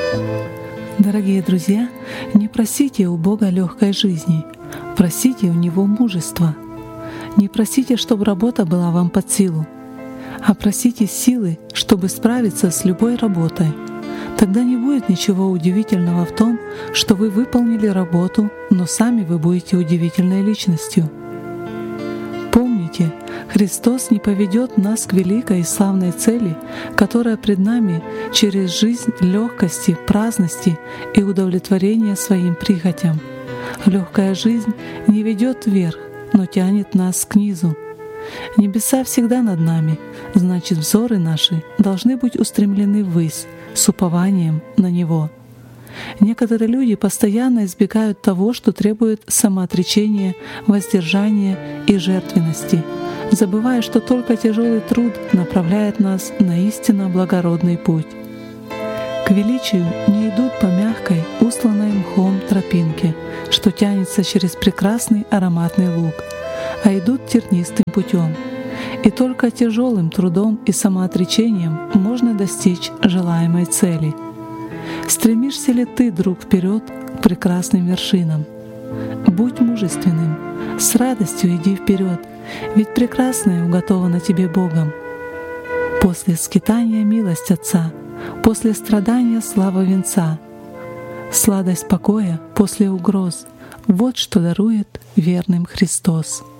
Дорогие друзья, не просите у Бога легкой жизни, просите у Него мужества. Не просите, чтобы работа была вам под силу, а просите силы, чтобы справиться с любой работой. Тогда не будет ничего удивительного в том, что вы выполнили работу, но сами вы будете удивительной личностью. Помните, Христос не поведет нас к великой и славной цели, которая пред нами через жизнь легкости, праздности и удовлетворения своим прихотям. Легкая жизнь не ведет вверх, но тянет нас к низу. Небеса всегда над нами, значит, взоры наши должны быть устремлены ввысь с упованием на Него. Некоторые люди постоянно избегают того, что требует самоотречения, воздержания и жертвенности, забывая, что только тяжелый труд направляет нас на истинно благородный путь. К величию не идут по мягкой, устланной мхом тропинке, что тянется через прекрасный ароматный луг, а идут тернистым путем. И только тяжелым трудом и самоотречением можно достичь желаемой цели. Стремишься ли ты, друг, вперед к прекрасным вершинам? Будь мужественным, с радостью иди вперед, ведь прекрасное уготовано тебе Богом. После скитания милость Отца, после страдания слава венца, сладость покоя после угроз — вот что дарует верным Христос.